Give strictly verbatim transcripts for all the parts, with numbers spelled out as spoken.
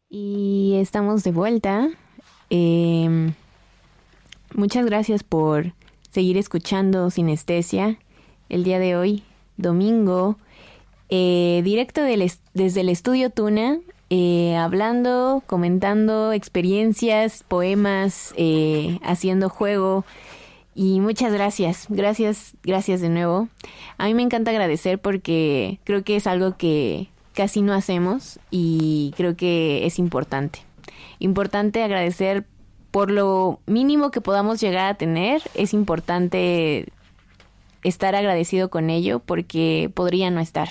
Y estamos de vuelta. Eh, muchas gracias por seguir escuchando Sinestesia el día de hoy, domingo, eh, directo del est- desde el estudio Tuna, eh, hablando, comentando experiencias, poemas, eh, haciendo juego. Y muchas gracias, gracias, gracias de nuevo. A mí me encanta agradecer porque creo que es algo que casi no hacemos y creo que es importante. Importante agradecer por lo mínimo que podamos llegar a tener. Es importante estar agradecido con ello porque podría no estar.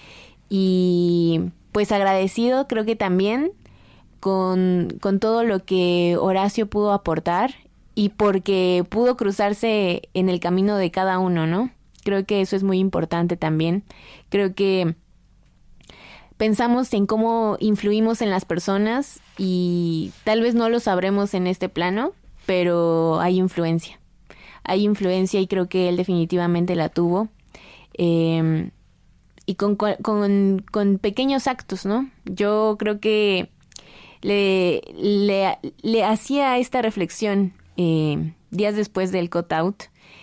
Y pues agradecido creo que también con, con todo lo que Horacio pudo aportar y porque pudo cruzarse en el camino de cada uno, ¿no? Creo que eso es muy importante también. Creo que pensamos en cómo influimos en las personas y tal vez no lo sabremos en este plano, pero hay influencia. Hay influencia y creo que él definitivamente la tuvo. Eh, y con, con, con pequeños actos, ¿no? Yo creo que le, le, le hacía esta reflexión eh, días después del cut-out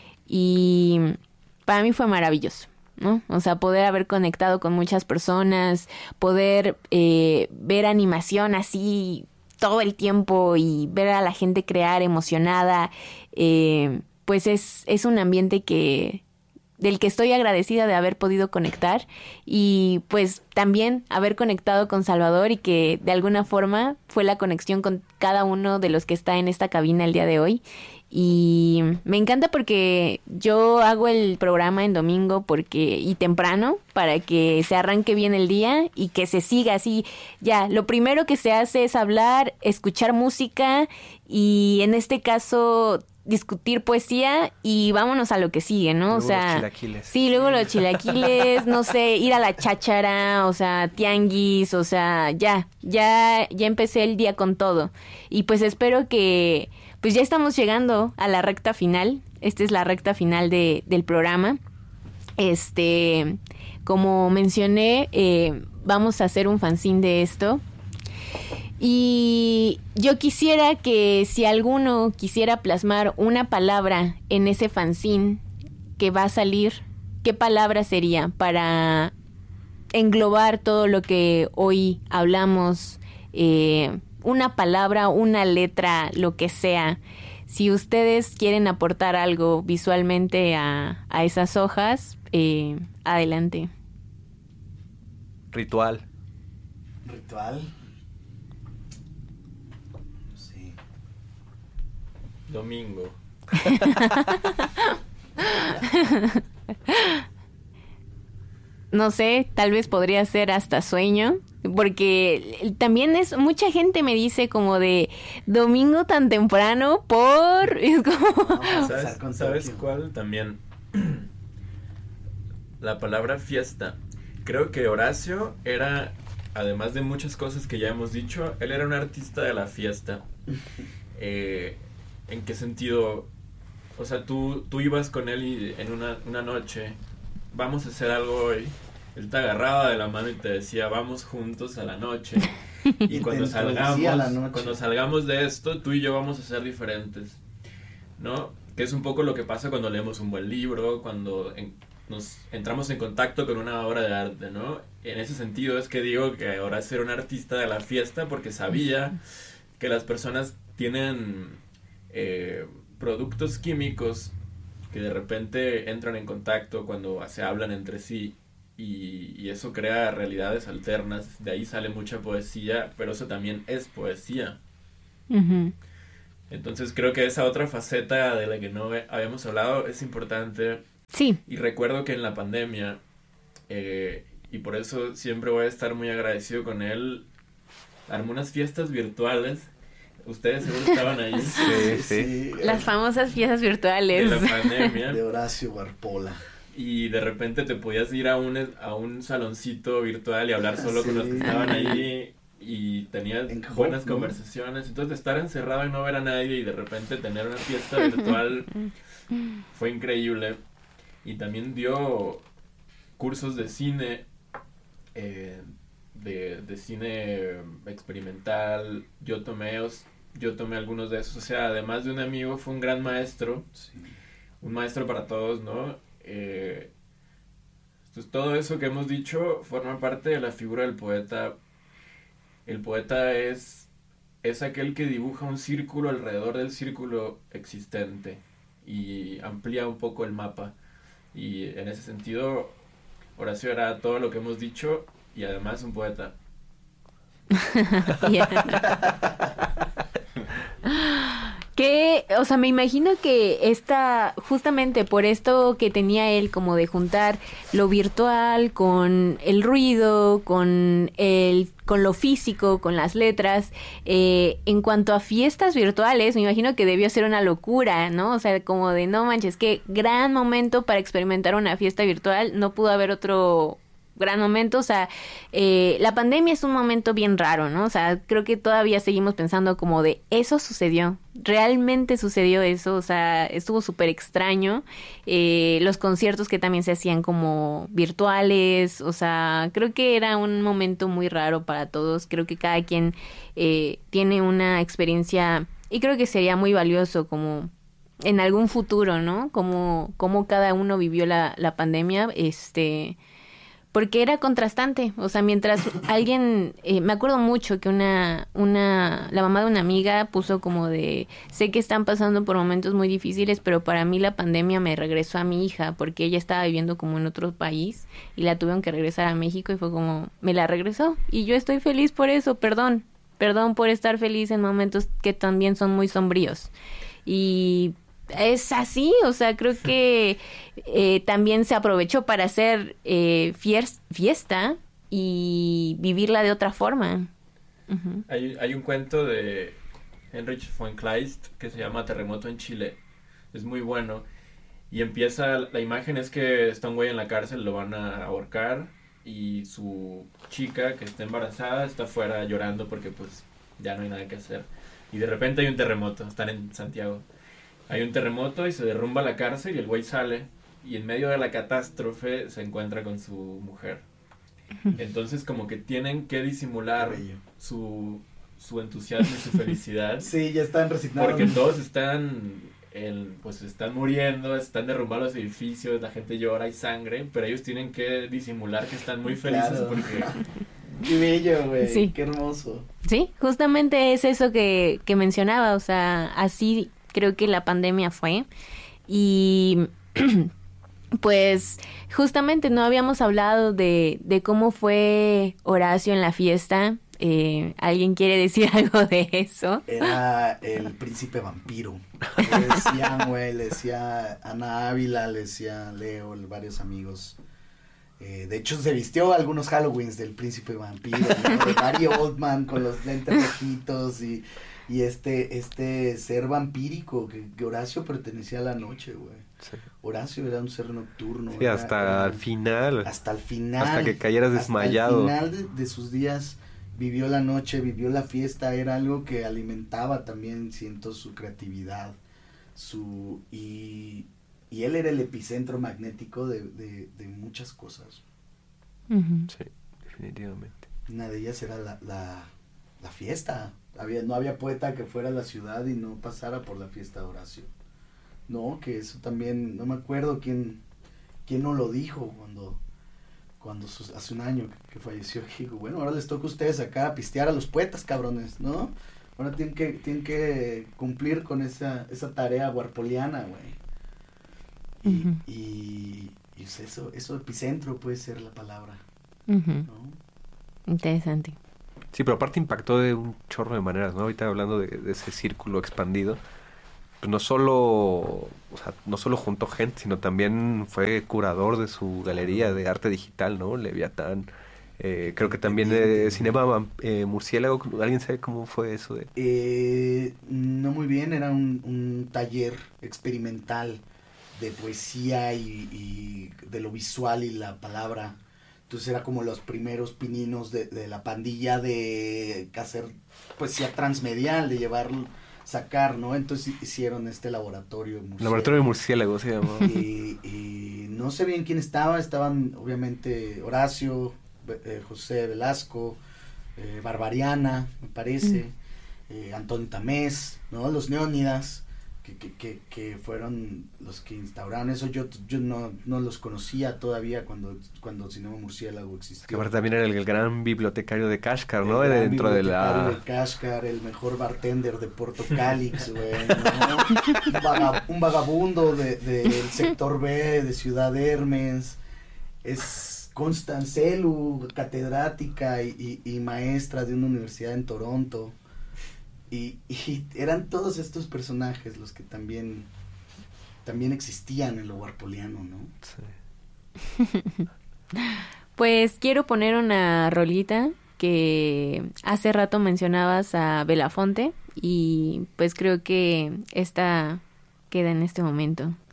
y para mí fue maravilloso, ¿no? O sea, poder haber conectado con muchas personas, poder eh, ver animación así todo el tiempo y ver a la gente crear emocionada, eh, pues es, es un ambiente que del que estoy agradecida de haber podido conectar y pues también haber conectado con Salvador y que de alguna forma fue la conexión con cada uno de los que está en esta cabina el día de hoy. Y me encanta porque yo hago el programa en domingo porque y temprano para que se arranque bien el día y que se siga así. Ya, lo primero que se hace es hablar, escuchar música y en este caso discutir poesía y vámonos a lo que sigue, ¿no? Luego o sea, los chilaquiles. Sí, luego los chilaquiles, no sé, ir a la cháchara, o sea, tianguis, o sea, ya, ya, ya empecé el día con todo. Y pues espero que, pues ya estamos llegando a la recta final. Esta es la recta final de, del programa. Este, como mencioné, eh, vamos a hacer un fanzine de esto. Y yo quisiera que si alguno quisiera plasmar una palabra en ese fanzine que va a salir, ¿qué palabra sería para englobar todo lo que hoy hablamos? Eh, una palabra, una letra, lo que sea. Si ustedes quieren aportar algo visualmente a, a esas hojas, eh, adelante. Ritual. Ritual. Domingo. No sé, tal vez podría ser hasta sueño, porque también es, mucha gente me dice como de domingo tan temprano por... Es como... ¿Sabes, ¿sabes cuál? También la palabra fiesta. Creo que Horacio era, además de muchas cosas que ya hemos dicho, él era un artista de la fiesta. Eh... ¿En qué sentido? O sea, tú, tú ibas con él y en una, una noche, vamos a hacer algo hoy. Él te agarraba de la mano y te decía, vamos juntos a la noche. Y, y cuando salgamos, cuando salgamos de esto, tú y yo vamos a ser diferentes, ¿no? Que es un poco lo que pasa cuando leemos un buen libro, cuando en, nos entramos en contacto con una obra de arte, ¿no? En ese sentido es que digo que Horacio era un artista de la fiesta porque sabía que las personas tienen... Eh, productos químicos que de repente entran en contacto cuando se hablan entre sí y, y eso crea realidades alternas. De ahí sale mucha poesía, pero eso también es poesía. Uh-huh. Entonces creo que esa otra faceta de la que no habíamos hablado es importante. Sí. Y recuerdo que en la pandemia, eh, y por eso siempre voy a estar muy agradecido con él, armó unas fiestas virtuales. Ustedes seguro estaban ahí. Sí, sí. Las famosas fiestas virtuales. De la pandemia. De Horacio Barpola. Y de repente te podías ir a un, a un saloncito virtual y hablar solo sí. con los que estaban ahí. Y tenías en buenas Hop, conversaciones. ¿no? Entonces estar encerrado y no ver a nadie y de repente tener una fiesta virtual fue increíble. Y también dio cursos de cine. Eh, de, de cine experimental, yo tomé, yo tomé algunos de esos, o sea, además de un amigo, fue un gran maestro, sí. Un maestro para todos, ¿no? Eh, entonces, todo eso que hemos dicho forma parte de la figura del poeta. El poeta es, es aquel que dibuja un círculo alrededor del círculo existente y amplía un poco el mapa. Y en ese sentido, Horacio era todo lo que hemos dicho y además un poeta. Que, o sea, me imagino que esta, justamente por esto que tenía él como de juntar lo virtual con el ruido, con el, con lo físico, con las letras, eh, en cuanto a fiestas virtuales, me imagino que debió ser una locura, ¿no? O sea, como de no manches, qué gran momento para experimentar una fiesta virtual, no pudo haber otro gran momento, o sea, eh, la pandemia es un momento bien raro, ¿no? O sea, creo que todavía seguimos pensando como de, eso sucedió, realmente sucedió eso, o sea, estuvo súper extraño, eh, los conciertos que también se hacían como virtuales, o sea, creo que era un momento muy raro para todos, creo que cada quien eh, tiene una experiencia y creo que sería muy valioso como en algún futuro, ¿no? Como, como cada uno vivió la, la pandemia, este... porque era contrastante, o sea, mientras alguien, eh, me acuerdo mucho que una, una, la mamá de una amiga puso como de, sé que están pasando por momentos muy difíciles, pero para mí la pandemia me regresó a mi hija, porque ella estaba viviendo como en otro país, y la tuvieron que regresar a México, y fue como, me la regresó, y yo estoy feliz por eso, perdón, perdón por estar feliz en momentos que también son muy sombríos, y... es así, o sea, creo que eh, también se aprovechó para hacer eh, fier- fiesta y vivirla de otra forma. Uh-huh. Hay, hay un cuento de Heinrich von Kleist que se llama Terremoto en Chile. Es muy bueno. Y empieza, la imagen es que está un güey en la cárcel, lo van a ahorcar y su chica que está embarazada está afuera llorando porque pues ya no hay nada que hacer. Y de repente hay un terremoto, están en Santiago. Hay un terremoto y se derrumba la cárcel y el güey sale y en medio de la catástrofe se encuentra con su mujer. Entonces como que tienen que disimular su, su entusiasmo y su felicidad. Sí, ya están resignados. Porque todos están, el, pues están muriendo, están derrumbando los edificios, la gente llora, hay sangre, pero ellos tienen que disimular que están muy felices claro. porque... Qué bello, güey, sí. Qué hermoso. Sí, justamente es eso que, que mencionaba, o sea, así... creo que la pandemia fue y pues justamente no habíamos hablado de, de cómo fue Horacio en la fiesta. Eh, ¿Alguien quiere decir algo de eso? Era el príncipe vampiro. Le decían, güey, le decía Ana Ávila, le decía Leo, varios amigos. Eh, de hecho, se vistió algunos Halloweens del príncipe vampiro, ¿no? De Gary Oldman con los lentes rojitos y... Y este, este ser vampírico, que, que Horacio pertenecía a la noche, güey. Sí. Horacio era un ser nocturno. Sí, hasta era, el final. Hasta el final. Hasta que cayeras desmayado. Hasta el final de, de sus días vivió la noche, vivió la fiesta. Era algo que alimentaba también, siento, su creatividad. su Y, y él era el epicentro magnético de, de, de muchas cosas. Uh-huh. Sí, definitivamente. Una de ellas era la, la, la fiesta. Había, no había poeta que fuera a la ciudad y no pasara por la fiesta de Horacio. No, que eso también, no me acuerdo quién, quién no lo dijo cuando, cuando sus, hace un año que falleció. Dijo, bueno, ahora les toca a ustedes acá pistear a los poetas, cabrones, ¿no? Ahora tienen que, tienen que cumplir con esa, esa tarea warpoliana, güey. Y, uh-huh. y, y es eso, eso epicentro puede ser la palabra, uh-huh. ¿no? Interesante. Sí, pero aparte impactó de un chorro de maneras, ¿no? Ahorita hablando de, de ese círculo expandido, pues no solo, o sea, no solo juntó gente, sino también fue curador de su galería de arte digital, ¿no? Leviatán, eh, creo que también de Cinema eh, Murciélago. ¿Alguien sabe cómo fue eso? De... Eh, no muy bien, era un, un taller experimental de poesía y, y de lo visual y la palabra. Entonces era como los primeros pininos de, de la pandilla de hacer poesía transmedial, de llevar, sacar, ¿no? Entonces hicieron este laboratorio. Murciélago. Laboratorio de Murciélago se llamó. Y, y no sé bien quién estaba, estaban obviamente Horacio, eh, José Velasco, eh, Barbariana, me parece, mm. eh, Antonio Tamés, ¿no? Los Neónidas, que, que, que, que fueron los que instauraron eso. Yo, yo no, no los conocía todavía cuando, cuando Cinema Murciélago existía. Que aparte también era el, el gran bibliotecario de Kashgar, ¿no? El Dentro de la... de Kashgar, el mejor bartender de Porto Calix, güey, ¿no? un, vaga, un vagabundo de, de, del sector B, de Ciudad Hermes. Es Constance Lu, catedrática y, y, y maestra de una universidad en Toronto. Y, y eran todos estos personajes los que también también existían en lo warpoliano, ¿no? Sí. Pues quiero poner una rolita que hace rato mencionabas a Belafonte y pues creo que esta queda en este momento.